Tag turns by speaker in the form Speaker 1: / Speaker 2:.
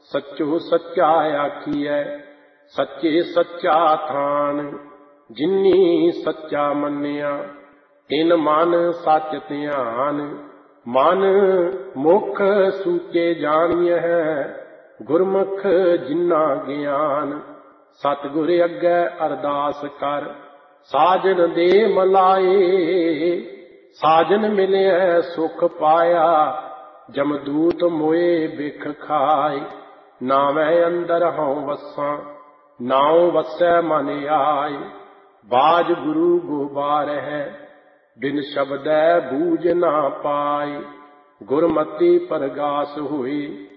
Speaker 1: सच्चो सच्चा आखिए सच्चे सच्चा थान। जिन्नी सच्चा मन्निया तिन मन सच ध्यान। मन मुख सूचे जानिए गुरमुख जिन्ना ज्ञान। सतगुर अगे अरदास कर साजन दे मलाए। साजन मिले सुख पाया जमदूत मोए बिख खाए। नावे अंदर हूँ वसा नाउ वसै मन आए। बाज गुरु गोबार है बिन शब्दै बूझ ना पाए। गुरमति परगास हुई